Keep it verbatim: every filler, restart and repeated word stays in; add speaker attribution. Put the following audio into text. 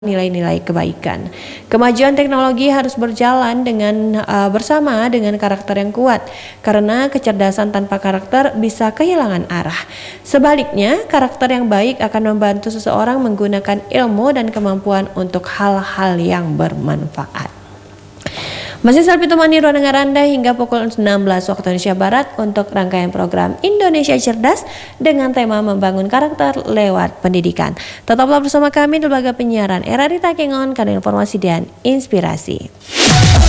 Speaker 1: nilai-nilai kebaikan. Kemajuan teknologi harus berjalan dengan uh, bersama dengan karakter yang kuat, karena kecerdasan tanpa karakter bisa kehilangan arah. Sebaliknya, karakter yang baik akan membantu seseorang menggunakan ilmu dan kemampuan untuk hal-hal yang bermanfaat. Masih Selvi temani ruang dengar Anda hingga pukul enam belas waktu Indonesia Barat untuk rangkaian program Indonesia Cerdas dengan tema membangun karakter lewat pendidikan. Tetaplah bersama kami di lembaga penyiaran R R I Takengon karena informasi dan inspirasi.